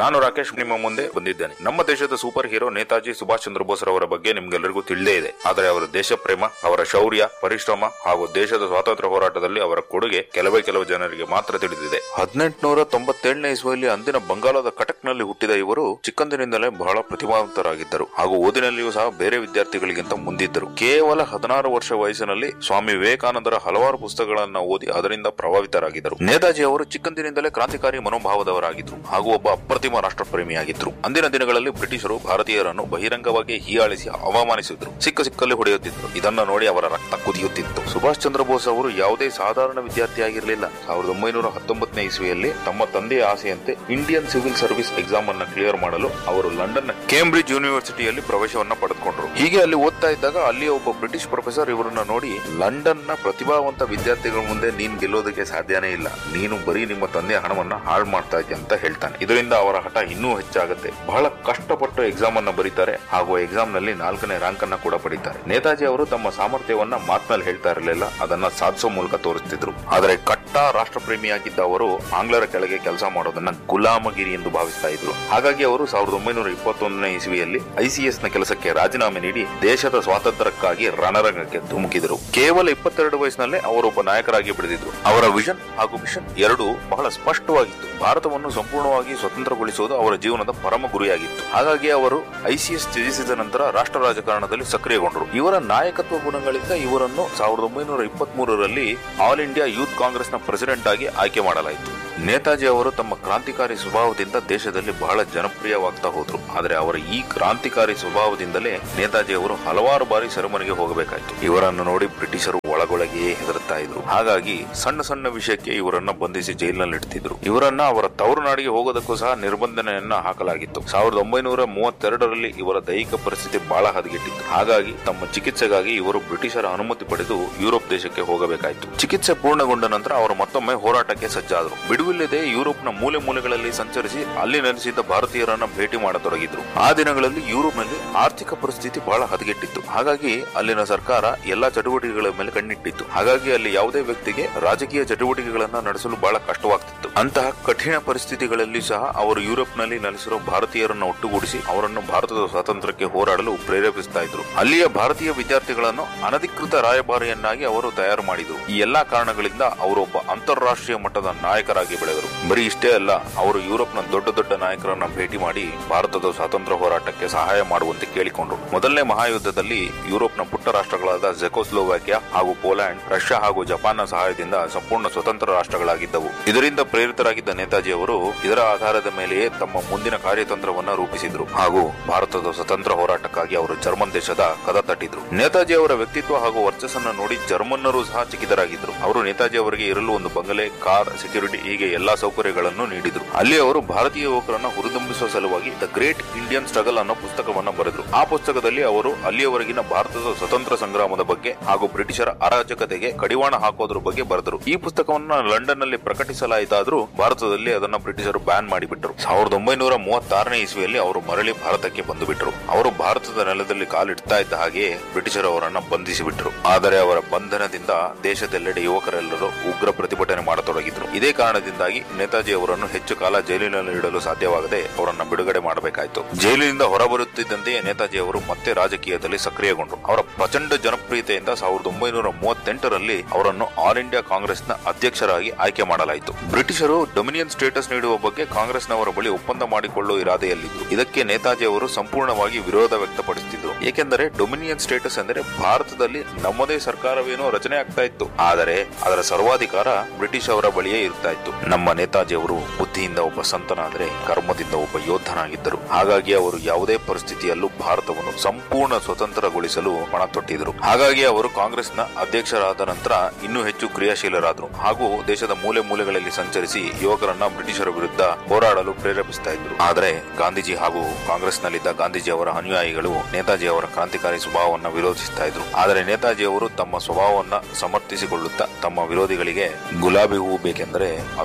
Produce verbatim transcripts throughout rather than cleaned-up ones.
ನಾನು ರಾಕೇಶ್ ನಿಮ್ಮ ಮುಂದೆ ಬಂದಿದ್ದೇನೆ. ನಮ್ಮ ದೇಶದ ಸೂಪರ್ ಹೀರೋ ನೇತಾಜಿ ಸುಭಾಷ್ ಚಂದ್ರ ಬೋಸ್ ಅವರ ಬಗ್ಗೆ ನಿಮ್ಗೆಲ್ಲರಿಗೂ ತಿಳಿದೇ ಇದೆ. ಆದರೆ ಅವರ ದೇಶ ಪ್ರೇಮ, ಅವರ ಶೌರ್ಯ, ಪರಿಶ್ರಮ ಹಾಗೂ ದೇಶದ ಸ್ವಾತಂತ್ರ್ಯ ಹೋರಾಟದಲ್ಲಿ ಅವರ ಕೊಡುಗೆ ಕೆಲವೇ ಕೆಲವು ಜನರಿಗೆ ಮಾತ್ರ ತಿಳಿದಿದೆ. ಹದಿನೆಂಟುನೂರ ತೊಂಬತ್ತೇಳನೇ ಇಸ್ವಿಯಲ್ಲಿ ಅಂದಿನ ಬಂಗಾಳದ ಕಟಕ್ನಲ್ಲಿ ಹುಟ್ಟಿದ ಇವರು ಚಿಕ್ಕಂದಿನಿಂದಲೇ ಬಹಳ ಪ್ರತಿಭಾವಂತರಾಗಿದ್ದರು ಹಾಗೂ ಓದಿನಲ್ಲಿಯೂ ಸಹ ಬೇರೆ ವಿದ್ಯಾರ್ಥಿಗಳಿಗಿಂತ ಮುಂದಿದ್ದರು. ಕೇವಲ ಹದಿನಾರು ವರ್ಷ ವಯಸ್ಸಿನಲ್ಲಿ ಸ್ವಾಮಿ ವಿವೇಕಾನಂದರ ಹಲವಾರು ಪುಸ್ತಕಗಳನ್ನು ಓದಿ ಅದರಿಂದ ಪ್ರಭಾವಿತರಾಗಿದ್ದರು. ನೇತಾಜಿ ಅವರು ಚಿಕ್ಕಂದಿನಿಂದಲೇ ಕ್ರಾಂತಿಕಾರಿ ಮನೋಭಾವದವರಾಗಿದ್ದರು ಹಾಗೂ ಒಬ್ಬ ಅಪ್ರತಿಮ ರಾಷ್ಟ್ರಪ್ರೇಮಿಯಾಗಿದ್ದರು. ಅಂದಿನ ದಿನಗಳಲ್ಲಿ ಬ್ರಿಟಿಷರು ಭಾರತೀಯರನ್ನು ಬಹಿರಂಗವಾಗಿ ಹೀಯಾಳಿಸಿ ಅವಮಾನಿಸಿದ್ರು, ಸಿಕ್ಕ ಸಿಕ್ಕಲ್ಲಿ ಹೊಡೆಯುತ್ತಿದ್ದರು. ಇದನ್ನು ನೋಡಿ ಅವರ ರಕ್ತ ಕುದಿಯುತ್ತಿತ್ತು. ಸುಭಾಷ್ ಚಂದ್ರ ಬೋಸ್ ಅವರು ಯಾವುದೇ ಸಾಧಾರಣ ವಿದ್ಯಾರ್ಥಿಯಾಗಿರಲಿಲ್ಲ. ಸಾವಿರದ ಒಂಬೈನೂರ ಹತ್ತೊಂಬತ್ತನೇ ಇಸ್ವಿಯಲ್ಲಿ ತಮ್ಮ ತಂದೆಯ ಆಸೆಯಂತೆ ಇಂಡಿಯನ್ ಸಿವಿಲ್ ಸರ್ವಿಸ್ ಎಕ್ಸಾಮ್ ಅನ್ನು ಕ್ಲಿಯರ್ ಮಾಡಲು ಅವರು ಲಂಡನ್ ನ ಕೇಂಬ್ರಿಡ್ಜ್ ಯೂನಿವರ್ಸಿಟಿಯಲ್ಲಿ ಪ್ರವೇಶವನ್ನ ಪಡೆದುಕೊಂಡರು. ಹೀಗೆ ಅಲ್ಲಿ ಓದ್ತಾ ಇದ್ದಾಗ ಅಲ್ಲಿಯ ಒಬ್ಬ ಬ್ರಿಟಿಷ್ ಪ್ರೊಫೆಸರ್ ಇವರನ್ನ ನೋಡಿ, ಲಂಡನ್ ನ ಪ್ರತಿಭಾವಂತ ವಿದ್ಯಾರ್ಥಿಗಳ ಮುಂದೆ ನೀನ್ ಗೆಲ್ಲೋದಕ್ಕೆ ಸಾಧ್ಯನೇ ಇಲ್ಲ, ನೀನು ಬರೀ ನಿಮ್ಮ ತಂದೆಯ ಹಣವನ್ನ ಹಾಳು ಮಾಡ್ತಾ ಇದ್ದೆ ಅಂತ ಹೇಳ್ತಾನೆ. ಇದರಿಂದ ಅವರ ಹಠ ಇನ್ನೂ ಹೆಚ್ಚಾಗುತ್ತೆ. ಬಹಳ ಕಷ್ಟಪಟ್ಟು ಎಕ್ಸಾಮ್ ಅನ್ನ ಬರೀತಾರೆ ಹಾಗೂ ಎಕ್ಸಾಮ್ ನಲ್ಲಿ ನಾಲ್ಕನೇ ರ್ಯಾಂಕ್ ಅನ್ನ ಕೂಡ ಪಡಿತಾರೆ. ನೇತಾಜಿ ಅವರು ತಮ್ಮ ಸಾಮರ್ಥ್ಯವನ್ನ ಮಾತಿನಲ್ಲಿ ಹೇಳ್ತಾ ಇರಲಿಲ್ಲ, ಅದನ್ನ ಸಾಧಿಸೋ ಮೂಲಕ ತೋರಿಸ್ತಿದ್ರು. ಆದರೆ ಕಟ್ಟ ರಾಷ್ಟ್ರಪ್ರೇಮಿಯಾಗಿದ್ದ ಅವರು ಆಂಗ್ಲರ ಕೆಳಗೆ ಕೆಲಸ ಮಾಡೋದನ್ನ ಗುಲಾಮಗಿರಿ ಎಂದು ಭಾವಿಸ್ತಾ ಇದ್ರು. ಹಾಗಾಗಿ ಅವರು ಸಾವಿರದ ಒಂಬೈನೂರ ಇಪ್ಪತ್ತೊಂದನೇ ಇಸ್ವಿಯಲ್ಲಿ ಐಸಿಎಸ್ ನ ಕೆಲಸಕ್ಕೆ ರಾಜೀನಾಮೆ ನೀಡಿ ದೇಶದ ಸ್ವಾತಂತ್ರ್ಯಕ್ಕಾಗಿ ರಣರಂಗಕ್ಕೆ ಧುಮುಕಿದರು. ಕೇವಲ ಇಪ್ಪತ್ತೆರಡು ವಯಸ್ಸಿನಲ್ಲೇ ಅವರೊಬ್ಬ ನಾಯಕರಾಗಿ ಬೆಳೆದಿದ್ರು. ಅವರ ವಿಷನ್ ಹಾಗೂ ಮಿಷನ್ ಎರಡೂ ಬಹಳ ಸ್ಪಷ್ಟವಾಗಿತ್ತು. ಭಾರತವನ್ನು ಸಂಪೂರ್ಣವಾಗಿ ಸ್ವತಂತ್ರಗೊಳಿಸುವುದು ಅವರ ಜೀವನದ ಪರಮ ಗುರಿಯಾಗಿತ್ತು. ಹಾಗಾಗಿ ಅವರು ಐಸಿಎಸ್ ತ್ಯಜಿಸಿದ ನಂತರ ರಾಷ್ಟ್ರ ರಾಜಕಾರಣದಲ್ಲಿ ಸಕ್ರಿಯಗೊಂಡರು. ಇವರ ನಾಯಕತ್ವ ಗುಣಗಳಿಂದ ಇವರನ್ನು ಸಾವಿರದ ಒಂಬೈನೂರ ಇಪ್ಪತ್ತ್ ಮೂರರಲ್ಲಿ ಆಲ್ ಇಂಡಿಯಾ ಯೂತ್ ಕಾಂಗ್ರೆಸ್ ನ ಪ್ರೆಸಿಡೆಂಟ್ ಆಗಿ ಆಯ್ಕೆ ಮಾಡಲಾಯಿತು. ನೇತಾಜಿ ಅವರು ತಮ್ಮ ಕ್ರಾಂತಿಕಾರಿ ಸ್ವಭಾವದಿಂದ ದೇಶದಲ್ಲಿ ಬಹಳ ಜನಪ್ರಿಯವಾಗ್ತಾ ಹೋದ್ರು. ಆದರೆ ಅವರ ಈ ಕ್ರಾಂತಿಕಾರಿ ಸ್ವಭಾವದಿಂದಲೇ ನೇತಾಜಿ ಅವರು ಹಲವಾರು ಬಾರಿ ಸೆರೆಮನೆಗೆ ಹೋಗಬೇಕಾಯಿತು. ಇವರನ್ನು ನೋಡಿ ಬ್ರಿಟಿಷರು ಒಳಗೊಳಗೆಯೇ ಹೆದರುತ್ತಾ ಇದ್ರು. ಹಾಗಾಗಿ ಸಣ್ಣ ಸಣ್ಣ ವಿಷಯಕ್ಕೆ ಇವರನ್ನ ಬಂಧಿಸಿ ಜೈಲಿನಲ್ಲಿ ಇಡ್ತಿದ್ರು. ಇವರನ್ನ ಅವರ ತವರು ನಾಡಿಗೆ ಹೋಗೋದಕ್ಕೂ ಸಹ ನಿರ್ಬಂಧನೆಯನ್ನ ಹಾಕಲಾಗಿತ್ತು. ಸಾವಿರದ ಒಂಬೈನೂರ ಮೂವತ್ತೆರಡರಲ್ಲಿ ಇವರ ದೈಹಿಕ ಪರಿಸ್ಥಿತಿ ಬಹಳ ಹದಗೆಟ್ಟಿತ್ತು. ಹಾಗಾಗಿ ತಮ್ಮ ಚಿಕಿತ್ಸೆಗಾಗಿ ಇವರು ಬ್ರಿಟಿಷರ ಅನುಮತಿ ಪಡೆದು ಯುರೋಪ್ ದೇಶಕ್ಕೆ ಹೋಗಬೇಕಾಯಿತು. ಚಿಕಿತ್ಸೆ ಪೂರ್ಣಗೊಂಡ ನಂತರ ಅವರು ಮತ್ತೊಮ್ಮೆ ಹೋರಾಟಕ್ಕೆ ಸಜ್ಜಾದರು. ಬಿಡುವಿಲ್ಲದೆ ಯುರೋಪ್ನ ಮೂಲೆ ಮೂಲೆಗಳಲ್ಲಿ ಸಂಚರಿಸಿ ಅಲ್ಲಿ ನೆಲೆಸಿದ್ದ ಭಾರತೀಯರನ್ನ ಭೇಟಿ ಮಾಡತೊಡಗಿದ್ರು. ಆ ದಿನಗಳಲ್ಲಿ ಯುರೋಪ್ನಲ್ಲಿ ಆರ್ಥಿಕ ಪರಿಸ್ಥಿತಿ ಬಹಳ ಹದಗೆಟ್ಟಿತ್ತು. ಹಾಗಾಗಿ ಅಲ್ಲಿನ ಸರ್ಕಾರ ಎಲ್ಲಾ ಚಟುವಟಿಕೆಗಳ ಮೇಲೆ ಕಣ್ಣಿಟ್ಟಿತ್ತು. ಹಾಗಾಗಿ ಅಲ್ಲಿ ಯಾವುದೇ ವ್ಯಕ್ತಿಗೆ ರಾಜಕೀಯ ಚಟುವಟಿಕೆಗಳನ್ನ ನಡೆಸಲು ಬಹಳ ಕಷ್ಟವಾಗ್ತಿತ್ತು. ಅಂತಹ ಕಠಿಣ ಪರಿಸ್ಥಿತಿಗಳಲ್ಲಿ ಸಹ ಅವರು ಯುರೋಪ್ನಲ್ಲಿ ನೆಲೆಸಿರೋ ಭಾರತೀಯರನ್ನು ಒಟ್ಟುಗೂಡಿಸಿ ಅವರನ್ನು ಭಾರತದ ಸ್ವಾತಂತ್ರ್ಯಕ್ಕೆ ಹೋರಾಡಲು ಪ್ರೇರೇಪಿಸ್ತಾ ಇದ್ರು. ಅಲ್ಲಿಯ ಭಾರತೀಯ ವಿದ್ಯಾರ್ಥಿಗಳನ್ನು ಅನಧಿಕೃತ ರಾಯಭಾರಿಯನ್ನಾಗಿ ಅವರು ತಯಾರು ಮಾಡಿದರು. ಈ ಎಲ್ಲಾ ಕಾರಣಗಳಿಂದ ಅವರೊಬ್ಬ ಅಂತಾರಾಷ್ಟ್ರೀಯ ಮಟ್ಟದ ನಾಯಕರಾಗಿ ಬೆಳೆದರು. ಬರೀ ಇಷ್ಟೇ ಅಲ್ಲ, ಅವರು ಯುರೋಪ್ನ ದೊಡ್ಡ ದೊಡ್ಡ ನಾಯಕರನ್ನ ಭೇಟಿ ಮಾಡಿ ಭಾರತದ ಸ್ವಾತಂತ್ರ್ಯ ಹೋರಾಟಕ್ಕೆ ಸಹಾಯ ಮಾಡುವಂತೆ ಕೇಳಿಕೊಂಡರು. ಮೊದಲನೇ ಮಹಾಯುದ್ಧದಲ್ಲಿ ಯುರೋಪ್ನ ಪುಟ್ಟ ರಾಷ್ಟ್ರಗಳಾದ ಜೆಕೋಸ್ಲೋವಾಕಿಯಾ ಹಾಗೂ ಪೋಲ್ಯಾಂಡ್, ರಷ್ಯಾ ಹಾಗೂ ಜಪಾನ್ನ ಸಹಾಯದಿಂದ ಸಂಪೂರ್ಣ ಸ್ವತಂತ್ರ ರಾಷ್ಟ್ರಗಳಾಗಿದ್ದವು. ಇದರಿಂದ ಪ್ರೇರಿತರಾಗಿದ್ದ ನೇತಾಜಿ ಅವರು ಇದರ ಆಧಾರದ ಮೇಲೆಯೇ ತಮ್ಮ ಮುಂದಿನ ಕಾರ್ಯತಂತ್ರವನ್ನ ರೂಪಿಸಿದ್ರು ಹಾಗೂ ಭಾರತದ ಸ್ವತಂತ್ರ ಹೋರಾಟಕ್ಕಾಗಿ ಅವರು ಜರ್ಮನ್ ದೇಶದ ಕದ ತಟ್ಟಿದ್ರು. ನೇತಾಜಿ ಅವರ ವ್ಯಕ್ತಿತ್ವ ಹಾಗೂ ವರ್ಚಸ್ಸನ್ನ ನೋಡಿ ಜರ್ಮನ್ನರು ಸಹ ಚಕಿತರಾಗಿದ್ರು. ಅವರು ನೇತಾಜಿ ಅವರಿಗೆ ಇರಲು ಒಂದು ಬಂಗಲೆ, ಕಾರ್, ಸೆಕ್ಯೂರಿಟಿ ಹೀಗೆ ಎಲ್ಲಾ ಸೌಕರ್ಯಗಳನ್ನು ನೀಡಿದ್ರು. ಅಲ್ಲಿ ಅವರು ಭಾರತೀಯ ಯುವಕರನ್ನ ಹುರಿದುಂಬಿಸುವ ಸಲುವಾಗಿ ದ ಗ್ರೇಟ್ ಇಂಡಿಯನ್ ಸ್ಟ್ರಗಲ್ ಅನ್ನೋ ಪುಸ್ತಕವನ್ನ ಬರೆದ್ರು. ಆ ಪುಸ್ತಕದಲ್ಲಿ ಅವರು ಅಲ್ಲಿಯವರೆಗಿನ ಭಾರತದ ಸ್ವತಂತ್ರ ಸಂಗ್ರಾಮದ ಬಗ್ಗೆ ಹಾಗೂ ಬ್ರಿಟಿಷರ ಅರಾಜಕತೆಗೆ ಕಡಿವಾಣ ಹಾಕೋದ್ರ ಬಗ್ಗೆ ಬರೆದರು. ಈ ಪುಸ್ತಕವನ್ನ ಲಂಡನ್ ನಲ್ಲಿ ಪ್ರಕಟಿಸಲಾಯಿತಾದ್ರೂ ಭಾರತದಲ್ಲಿ ಅದನ್ನ ಬ್ರಿಟಿಷರು ಬ್ಯಾನ್ ಮಾಡಿಬಿಟ್ಟರು. ಸಾವಿರದ ಒಂಬೈನೂರ ಮೂವತ್ತಾರನೇ ಇಸ್ವಿಯಲ್ಲಿ ಅವರು ಮರಳಿ ಭಾರತಕ್ಕೆ ಬಂದು ಬಿಟ್ಟರು. ಅವರು ಭಾರತದ ನೆಲದಲ್ಲಿ ಕಾಲಿಡ್ತಾ ಇದ್ದ ಹಾಗೆ ಬ್ರಿಟಿಷರು ಅವರನ್ನ ಬಂಧಿಸಿ ಬಿಟ್ಟರು. ಆದರೆ ಅವರ ಬಂಧನದಿಂದ ದೇಶದೆಲ್ಲೆಡೆ ಯುವಕರೆಲ್ಲರೂ ಉಗ್ರ ಪ್ರತಿಭಟನೆ ಮಾಡತೊಡಗಿದ್ರು. ಇದೇ ಕಾರಣದಿಂದಾಗಿ ನೇತಾಜಿ ಅವರನ್ನು ಹೆಚ್ಚು ಕಾಲ ಜೈಲಿನಲ್ಲಿ ಇಡಲು ಸಾಧ್ಯವಾಗದೆ ಅವರನ್ನ ಬಿಡುಗಡೆ ಮಾಡಬೇಕಾಯಿತು. ಜೈಲಿನಿಂದ ಹೊರಬರುತ್ತಿದ್ದಂತೆಯೇ ನೇತಾಜಿ ಅವರು ಮತ್ತೆ ರಾಜಕೀಯದಲ್ಲಿ ಸಕ್ರಿಯಗೊಂಡರು. ಅವರ ಪ್ರಚಂಡ ಜನಪ್ರಿಯತೆಯಿಂದ ಸಾವಿರದ ಒಂಬೈನೂರ ಮೂವತ್ತೆಂಟರಲ್ಲಿ ಅವರನ್ನು ಆಲ್ ಇಂಡಿಯಾ ಕಾಂಗ್ರೆಸ್ನ ಅಧ್ಯಕ್ಷರಾಗಿ ಆಯ್ಕೆ ಮಾಡಲಾಯಿತು. ಬ್ರಿಟಿಷರು ಡೊಮಿನಿಯನ್ ಸ್ಟೇಟಸ್ ನೀಡುವ ಬಗ್ಗೆ ಕಾಂಗ್ರೆಸ್ನವರ ಬಳಿ ಒಪ್ಪಂದ ಮಾಡಿಕೊಳ್ಳುವ ಇರಾದೆಯಲ್ಲಿದ್ದು, ಇದಕ್ಕೆ ನೇತಾಜಿ ಅವರು ಸಂಪೂರ್ಣವಾಗಿ ವಿರೋಧ ವ್ಯಕ್ತಪಡಿಸುತ್ತಿದ್ದರು. ಏಕೆಂದರೆ ಡೊಮಿನಿಯನ್ ಸ್ಟೇಟಸ್ ಎಂದರೆ ಭಾರತದಲ್ಲಿ ನಮ್ಮದೇ ಸರ್ಕಾರವೇನೋ ರಚನೆ ಆಗ್ತಾ ಇತ್ತು, ಆದರೆ ಅದರ ಸರ್ವಾಧಿಕಾರ ಬ್ರಿಟಿಷ್ ಅವರ ಬಳಿಯೇ ಇರ್ತಾ ಇತ್ತು. ನಮ್ಮ ನೇತಾಜಿ ಅವರು ಬುದ್ಧಿಯಿಂದ ಒಬ್ಬ ಸಂತನಾದರೆ ಕರ್ಮದಿಂದ ಒಬ್ಬ ಯೋಧನಾಗಿದ್ದರು. ಹಾಗಾಗಿ ಅವರು ಯಾವುದೇ ಪರಿಸ್ಥಿತಿಯಲ್ಲೂ ಭಾರತವನ್ನು ಸಂಪೂರ್ಣ ಸ್ವತಂತ್ರಗೊಳಿಸಲು ಪಣ ತೊಟ್ಟಿದ್ರು. ಹಾಗಾಗಿ ಅವರು ಕಾಂಗ್ರೆಸ್ನ ಅಧ್ಯಕ್ಷರಾದ ನಂತರ ಇನ್ನೂ ಹೆಚ್ಚು ಕ್ರಿಯಾಶೀಲರಾದರು ಹಾಗೂ ದೇಶದ ಮೂಲೆ ಮೂಲೆಗಳಲ್ಲಿ ಸಂಚರಿಸಿ ಯುವಕರನ್ನ ಬ್ರಿಟಿಷರ ವಿರುದ್ಧ ಹೋರಾಡಲು ಪ್ರೇರೇಪಿಸ್ತಾ ಇದ್ರು. ಆದರೆ ಗಾಂಧೀಜಿ ಹಾಗೂ ಕಾಂಗ್ರೆಸ್ನಲ್ಲಿದ್ದ ಗಾಂಧೀಜಿ ಅವರ ಅನುಯಾಯಿಗಳು ನೇತಾಜಿ ಅವರ ಕ್ರಾಂತಿಕಾರಿ ಸ್ವಭಾವವನ್ನು ವಿರೋಧಿಸ್ತಾ ಇದ್ರು. ಆದರೆ ನೇತಾಜಿ ಅವರು ತಮ್ಮ ಸ್ವಭಾವವನ್ನ ಸಮರ್ಥಿಸಿಕೊಳ್ಳುತ್ತಾ ತಮ್ಮ ವಿರೋಧಿಗಳಿಗೆ ಗುಲಾಬಿ ಹೂವು ಬೇಕೆಂದರೆ ಅದರ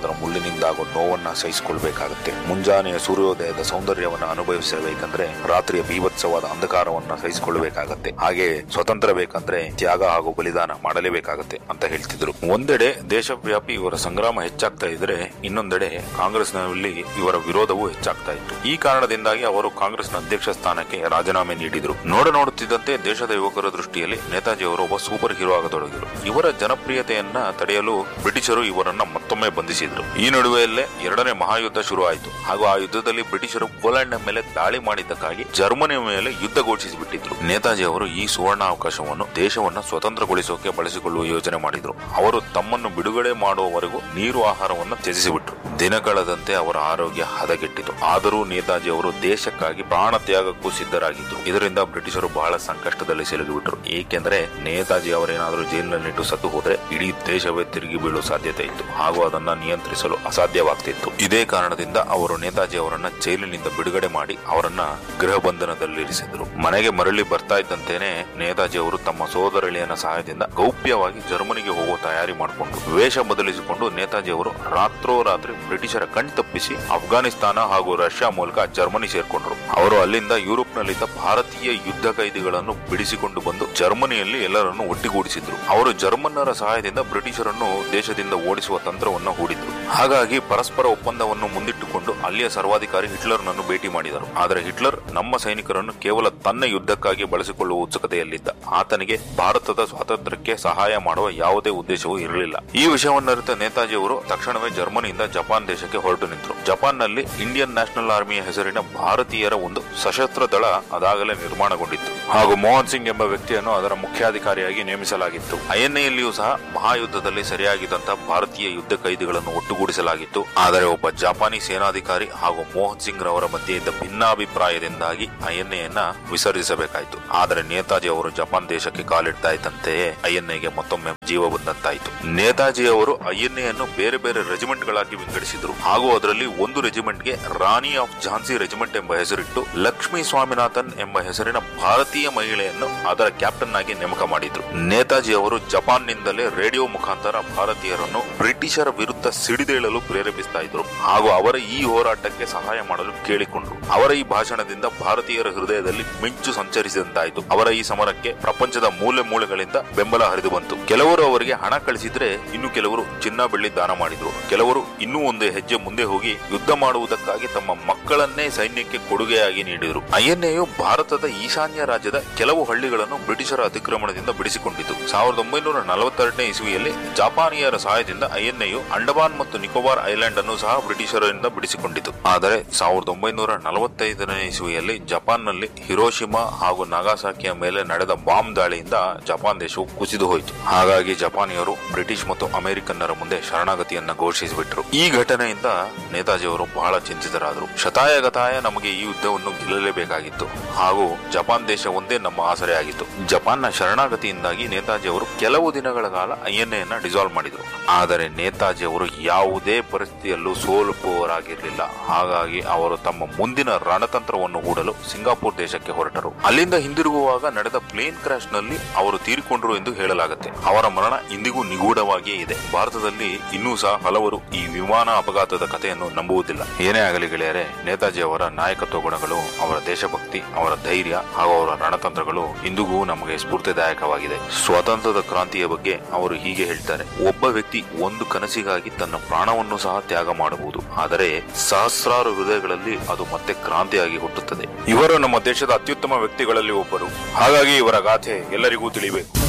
ಅದರ ಮುಳ್ಳಿನಿಂದಾಗೋ ನೋವನ್ನ ಸಹಿಸಿಕೊಳ್ಬೇಕಾಗುತ್ತೆ. ಮುಂಜಾನೆಯ ಸೂರ್ಯೋದಯದ ಸೌಂದರ್ಯವನ್ನ ಅನುಭವಿಸಬೇಕಂದ್ರೆ ರಾತ್ರಿಯ ಬೀಭತ್ಸವಾದ ಅಂಧಕಾರವನ್ನ ಸಹಿಸಿಕೊಳ್ಳಬೇಕಾಗತ್ತೆ. ಹಾಗೆ ಸ್ವತಂತ್ರ ಬೇಕಂದ್ರೆ ತ್ಯಾಗ ಹಾಗೂ ಬಲಿದಾನ ಮಾಡಲೇಬೇಕಾಗತ್ತೆ ಅಂತ ಹೇಳ್ತಿದ್ರು. ಒಂದೆಡೆ ದೇಶವ್ಯಾಪಿ ಇವರ ಸಂಗ್ರಾಮ ಹೆಚ್ಚಾಗ್ತಾ ಇದ್ರೆ, ಇನ್ನೊಂದೆಡೆ ಕಾಂಗ್ರೆಸ್ನಲ್ಲಿ ಇವರ ವಿರೋಧವೂ ಹೆಚ್ಚಾಗ್ತಾ ಇತ್ತು. ಈ ಕಾರಣದಿಂದಾಗಿ ಅವರು ಕಾಂಗ್ರೆಸ್ನ ಅಧ್ಯಕ್ಷ ಸ್ಥಾನಕ್ಕೆ ರಾಜೀನಾಮೆ ನೀಡಿದ್ರು. ನೋಡ ನೋಡುತ್ತಿದ್ದಂತೆ ದೇಶದ ಯುವಕರ ದೃಷ್ಟಿಯಲ್ಲಿ ನೇತಾಜಿ ಅವರು ಒಬ್ಬ ಸೂಪರ್ ಹೀರೋ ಆಗತೊಡಗಿದರು. ಇವರ ಜನಪ್ರಿಯತೆಯನ್ನ ತಡೆಯಲು ಬ್ರಿಟಿಷರು ಇವರನ್ನ ಮತ್ತೊಮ್ಮೆ ಬಂಧಿಸಿದ್ರು. ಈ ನಡುವೆಯಲ್ಲೇ ಎರಡನೇ ಮಹಾಯುದ್ಧ ಶುರು ಆಯಿತು. ಹಾಗೂ ಆ ಯುದ್ಧದಲ್ಲಿ ಬ್ರಿಟಿಷರು ಪೋಲೆಂಡ್ ಮೇಲೆ ದಾಳಿ ಮಾಡಿದ್ದಕ್ಕಾಗಿ ಜರ್ಮನಿಯ ಮೇಲೆ ಯುದ್ಧ ಘೋಷಿಸಿಬಿಟ್ಟಿದ್ರು. ನೇತಾಜಿ ಅವರು ಈ ಸುವರ್ಣ ಅವಕಾಶವನ್ನು ದೇಶವನ್ನ ಸ್ವತಂತ್ರಗೊಳಿಸೋಕೆ ಬಳಸಿಕೊಳ್ಳುವ ಯೋಜನೆ ಮಾಡಿದ್ರು. ಅವರು ತಮ್ಮನ್ನು ಬಿಡುಗಡೆ ಮಾಡುವವರೆಗೂ ನೀರು ಆಹಾರವನ್ನು ತ್ಯಜಿಸಿಬಿಟ್ರು. ದಿನ ಕಳೆದಂತೆ ಅವರ ಆರೋಗ್ಯ ಹದಗೆಟ್ಟಿತು. ಆದರೂ ನೇತಾಜಿ ಅವರು ದೇಶಕ್ಕಾಗಿ ಪ್ರಾಣ ತ್ಯಾಗಕ್ಕೂ ಸಿದ್ಧರಾಗಿದ್ರು. ಇದರಿಂದ ಬ್ರಿಟಿಷರು ಬಹಳ ಸಂಕಷ್ಟದಲ್ಲಿ ಸಿಲುಗಿಬಿಟ್ರು. ಏಕೆಂದರೆ ನೇತಾಜಿ ಅವರೇನಾದರೂ ಜೈಲಿನಲ್ಲಿಟ್ಟು ಸತ್ತು ಹೋದ್ರೆ ಇಡೀ ದೇಶವೇ ತಿರುಗಿ ಬೀಳುವ ಸಾಧ್ಯತೆ ಇತ್ತು. ಹಾಗೂ ಅದನ್ನ ನಿಯಂತ್ರಿಸಲು ಅಸಾಧ್ಯವಾಗ್ತಿತ್ತು. ಇದೇ ಕಾರಣದಿಂದ ಅವರು ನೇತಾಜಿ ಅವರನ್ನ ಜೈಲಿನಿಂದ ಬಿಡುಗಡೆ ಮಾಡಿ ಅವರನ್ನ ಗೃಹ ಬಂಧನದಲ್ಲಿರಿಸಿದ್ರು. ಮನೆಗೆ ಮರಳಿ ಬರ್ತಾ ಇದ್ದಂತೆನೆ ನೇತಾಜಿ ಅವರು ತಮ್ಮ ಸೋದರಳಿಯನ ಸಹಾಯದಿಂದ ಗೌಪ್ಯವಾಗಿ ಜರ್ಮನಿಗೆ ಹೋಗುವ ತಯಾರಿ ಮಾಡಿಕೊಂಡ್ರು. ವೇಷ ಬದಲಿಸಿಕೊಂಡು ನೇತಾಜಿ ಅವರು ರಾತ್ರೋರಾತ್ರಿ ಬ್ರಿಟಿಷರ ಕಣ್ ತಪ್ಪಿಸಿ ಅಫ್ಘಾನಿಸ್ತಾನ ಹಾಗೂ ರಷ್ಯಾ ಮೂಲಕ ಜರ್ಮನಿ ಸೇರ್ಕೊಂಡ್ರು. ಅವರು ಅಲ್ಲಿಂದ ಯುರೋಪ್ ನಲ್ಲಿದ್ದ ಭಾರತೀಯ ಯುದ್ಧ ಕೈದಿಗಳನ್ನು ಬಿಡಿಸಿಕೊಂಡು ಬಂದು ಜರ್ಮನಿಯಲ್ಲಿ ಎಲ್ಲರನ್ನು ಒಟ್ಟಿಗೂಡಿಸಿದ್ರು. ಅವರು ಜರ್ಮನ್ನರ ಸಹಾಯದಿಂದ ಬ್ರಿಟಿಷರನ್ನು ದೇಶದಿಂದ ಓಡಿಸುವ ತಂತ್ರವನ್ನು ಹೂಡಿದ್ರು. ಹಾಗಾಗಿ ಪರಸ್ಪರ ಒಪ್ಪಂದವನ್ನು ಮುಂದಿಟ್ಟುಕೊಂಡು ಅಲ್ಲಿಯ ಸರ್ವಾಧಿಕಾರಿ ಹಿಟ್ಲರ್ನನ್ನು ಭೇಟಿ ಮಾಡಿದರು. ಆದರೆ ಹಿಟ್ಲರ್ ನಮ್ಮ ಸೈನಿಕರನ್ನು ಕೇವಲ ತನ್ನ ಯುದ್ಧಕ್ಕಾಗಿ ಬಳಸಿಕೊಳ್ಳುವ ಉತ್ಸುಕತೆಯಲ್ಲಿದ್ದ. ಆತನಿಗೆ ಭಾರತದ ಸ್ವಾತಂತ್ರ್ಯಕ್ಕೆ ಸಹಾಯ ಮಾಡುವ ಯಾವುದೇ ಉದ್ದೇಶವೂ ಇರಲಿಲ್ಲ. ಈ ವಿಷಯವನ್ನರಿತ ನೇತಾಜಿ ಅವರು ತಕ್ಷಣವೇ ಜರ್ಮನಿಯಿಂದ ಜಪಾನ್ ದೇಶಕ್ಕೆ ಹೊರಟು ನಿಂತರು. ಜಪಾನ್ನಲ್ಲಿ ಇಂಡಿಯನ್ ನ್ಯಾಷನಲ್ ಆರ್ಮಿಯ ಹೆಸರಿನ ಭಾರತೀಯರ ಒಂದು ಸಶಸ್ತ್ರ ದಳ ಅದಾಗಲೇ ನಿರ್ಮಾಣಗೊಂಡಿತ್ತು. ಹಾಗೂ ಮೋಹನ್ ಸಿಂಗ್ ಎಂಬ ವ್ಯಕ್ತಿಯನ್ನು ಅದರ ಮುಖ್ಯಾಧಿಕಾರಿಯಾಗಿ ನೇಮಿಸಲಾಗಿತ್ತು. ಐಎನ್ಎಯಲ್ಲಿಯೂ ಸಹ ಮಹಾಯುದ್ಧದಲ್ಲಿ ಸರಿಯಾಗಿದ್ದಂತಹ ಭಾರತೀಯ ಯುದ್ಧ ಕೈದಿಗಳನ್ನು ಒಟ್ಟುಗೂಡಿಸಲಾಗಿತ್ತು. ಆದರೆ ಒಬ್ಬ ಜಪಾನಿ ಸೇನಾಧಿಕಾರಿ ಹಾಗೂ ಮೋಹನ್ ಸಿಂಗ್ ರವರ ಮಧ್ಯೆ ಇದ್ದ ಭಿನ್ನಾಭಿಪ್ರಾಯದಿಂದಾಗಿ ಐಎನ್ಎಯನ್ನ ವಿಸರ್ಜಿಸಬೇಕಾಯಿತು. ಆದರೆ ನೇತಾಜಿ ಅವರು ಜಪಾನ್ ದೇಶಕ್ಕೆ ಕಾಲಿಡ್ತಾ ಇದ್ದಂತೆಯೇ ಐಎನ್ಎಗೆ ಮತ್ತೊಮ್ಮೆ ಜೀವ ಬಂದಂತಾಯಿತು. ನೇತಾಜಿ ಅವರು ಐಎನ್ಎಯನ್ನು ಬೇರೆ ಬೇರೆ ರೆಜಿಮೆಂಟ್ ಗಳಾಗಿ ವಿಂಗಡಿಸಿದ್ರು. ಹಾಗೂ ಅದರಲ್ಲಿ ಒಂದು ರೆಜಿಮೆಂಟ್ಗೆ ರಾಣಿ ಆಫ್ ಝಾನ್ಸಿ ರೆಜಿಮೆಂಟ್ ಎಂಬ ಹೆಸರಿಟ್ಟು ಲಕ್ಷ್ಮೀ ಸ್ವಾಮಿನಾಥನ್ ಎಂಬ ಹೆಸರಿನ ಭಾರತೀಯ ಮಹಿಳೆಯನ್ನು ಅದರ ಕ್ಯಾಪ್ಟನ್ ಆಗಿ ನೇಮಕ ಮಾಡಿದ್ರು. ನೇತಾಜಿ ಅವರು ಜಪಾನ್ನಿಂದಲೇ ರೇಡಿಯೋ ಮುಖಾಂತರ ಭಾರತೀಯರನ್ನು ಬ್ರಿಟಿಷರ ವಿರುದ್ಧ ಸಿಡಿದೇಳಲು ಪ್ರೇರೇಪಿಸ್ತಾ ಇದ್ರು. ಹಾಗೂ ಅವರ ಈ ಹೋರಾಟಕ್ಕೆ ಸಹಾಯ ಮಾಡಲು ಕೇಳಿಕೊಂಡ್ರು. ಅವರ ಈ ಭಾಷಣದಿಂದ ಭಾರತೀಯರ ಹೃದಯದಲ್ಲಿ ಮಿಂಚು ಸಂಚರಿಸಿದಂತಾಯಿತು. ಅವರ ಈ ಸಮರಕ್ಕೆ ಪ್ರಪಂಚದ ಮೂಲೆ ಮೂಲೆಗಳಿಂದ ಬೆಂಬಲ ಹರಿದು ಬಂತು. ಕೆಲವರು ಅವರಿಗೆ ಹಣ ಕಳಿಸಿದ್ರೆ, ಇನ್ನು ಕೆಲವರು ಚಿನ್ನ ಬೆಳ್ಳಿ ದಾನ ಮಾಡಿದ್ರು. ಕೆಲವರು ಇನ್ನೂ ಒಂದು ಹೆಜ್ಜೆ ಮುಂದೆ ಹೋಗಿ ಯುದ್ಧ ಮಾಡುವುದಕ್ಕಾಗಿ ತಮ್ಮ ಮಕ್ಕಳನ್ನೇ ಸೈನ್ಯಕ್ಕೆ ಕೊಡುಗೆಯಾಗಿ ನೀಡಿದರು. ಐಎನ್ಎಯು ಭಾರತದ ಈಶಾನ್ಯ ರಾಜ್ಯದ ಕೆಲವು ಹಳ್ಳಿಗಳನ್ನು ಬ್ರಿಟಿಷರ ಅತಿಕ್ರಮಣದಿಂದ ಬಿಡಿಸಿಕೊಂಡಿತು. ಸಾವಿರದ ಒಂಬೈನೂರ ನಲವತ್ತೆರಡನೇ ಇಸ್ವಿಯಲ್ಲಿ ಜಪಾನಿಯರ ಸಹಾಯದಿಂದ ಐಎನ್ಎಯು ಅಂಡಮಾನ್ ಮತ್ತು ನಿಕೋಬಾರ್ ಐಲ್ಯಾಂಡ್ ಅನ್ನು ಸಹ ಬ್ರಿಟಿಷರಿಂದ ಬಿಡಿಸಿಕೊಂಡಿತು. ಆದರೆ ಸಾವಿರದ ಒಂಬೈನೂರ ನಲವತ್ತೈದನೇ ಇಸ್ವಿಯಲ್ಲಿ ಜಪಾನ್ನಲ್ಲಿ ಹಿರೋಶಿಮಾ ಹಾಗೂ ನಾಗಾಸಾಕಿಯ ಮೇಲೆ ನಡೆದ ಬಾಂಬ್ ದಾಳಿಯಿಂದ ಜಪಾನ್ ದೇಶವು ಕುಸಿದು ಹೋಯಿತು. ಹಾಗಾಗಿ ಜಪಾನಿಯರು ಬ್ರಿಟಿಷ್ ಮತ್ತು ಅಮೆರಿಕನ್ನರ ಮುಂದೆ ಶರಣಾಗತಿಯನ್ನ ಘೋಷಿಸಿಬಿಟ್ರು. ಈ ಘಟನೆಯಿಂದ ನೇತಾಜಿ ಅವರು ಬಹಳ ಚಿಂತಿತರಾದರು. ಶತಾಯ ಗತಾಯ ನಮಗೆ ಈ ಯುದ್ಧವನ್ನು ಗೆಲ್ಲಲೇಬೇಕಾಗಿತ್ತು. ಹಾಗೂ ಜಪಾನ್ ದೇಶ ಒಂದೇ ನಮ್ಮ ಆಸರೆಯಾಗಿತ್ತು. ಜಪಾನ್ನ ಶರಣಾಗತಿಯಿಂದಾಗಿ ನೇತಾಜಿ ಅವರು ಕೆಲವು ದಿನಗಳ ಕಾಲ ಐಎನ್ಎಯನ್ನ ಡಿಸಾಲ್ವ್ ಮಾಡಿದರು. ಆದರೆ ನೇತಾಜಿ ಅವರು ಯಾವುದೇ ಪರಿಸ್ಥಿತಿಯಲ್ಲೂ ಸೋಲುಪುವರಾಗಿರಲಿಲ್ಲ. ಹಾಗಾಗಿ ಅವರು ತಮ್ಮ ಮುಂದಿನ ರಣತಂತ್ರವನ್ನು ಹೂಡಲು ಸಿಂಗಾಪುರ್ ದೇಶಕ್ಕೆ ಹೊರಟರು. ಅಲ್ಲಿಂದ ಹಿಂದಿರುಗುವಾಗ ನಡೆದ ಪ್ಲೇನ್ ಕ್ರಾಶ್ ನಲ್ಲಿ ಅವರು ತೀರಿಕೊಂಡರು ಎಂದು ಹೇಳಲಾಗುತ್ತೆ. ಅವರ ಮರಣ ಇಂದಿಗೂ ನಿಗೂಢವಾಗಿಯೇ ಇದೆ. ಭಾರತದಲ್ಲಿ ಇನ್ನೂ ಸಹ ಹಲವರು ಈ ವಿಮಾನ ಅಪಘಾತದ ಕಥೆಯನ್ನು ನಂಬುವುದಿಲ್ಲ. ಏನೇ ಆಗಲಿ ಗೆಳೆಯರೆ, ನೇತಾಜಿ ಅವರ ನಾಯಕತ್ವ ಗುಣಗಳು, ಅವರ ದೇಶಭಕ್ತಿ, ಅವರ ಧೈರ್ಯ ಹಾಗೂ ಅವರ ರಣತಂತ್ರಗಳು ಇಂದಿಗೂ ನಮಗೆ ಸ್ಫೂರ್ತಿದಾಯಕವಾಗಿದೆ. ಸ್ವಾತಂತ್ರ್ಯದ ಕ್ರಾಂತಿಯ ಬಗ್ಗೆ ಅವರು ಹೀಗೆ ಹೇಳ್ತಾರೆ: ಒಬ್ಬ ವ್ಯಕ್ತಿ ಒಂದು ಕನಸಿಗಾಗಿ ತನ್ನ ಪ್ರಾಣವನ್ನು ಸಹ ತ್ಯಾಗ ಮಾಡಬಹುದು, ಆದರೆ ಸಹಸ್ರಾರು ಹೃದಯಗಳಲ್ಲಿ ಅದು ಮತ್ತೆ ಕ್ರಾಂತಿಯಾಗಿ ಹುಟ್ಟುತ್ತದೆ. ಇವರು ನಮ್ಮ ದೇಶದ ಅತ್ಯುತ್ತಮ ವ್ಯಕ್ತಿಗಳಲ್ಲಿ ಒಬ್ಬರು. ಹಾಗಾಗಿ ಇವರ ಗಾಥೆ ಎಲ್ಲರಿಗೂ ತಿಳಿಬೇಕು.